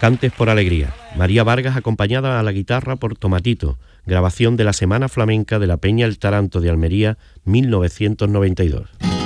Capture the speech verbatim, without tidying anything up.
Cantes por Alegría. María Vargas acompañada a la guitarra por Tomatito, grabación de la Semana Flamenca de la Peña El Taranto de Almería, mil novecientos noventa y dos.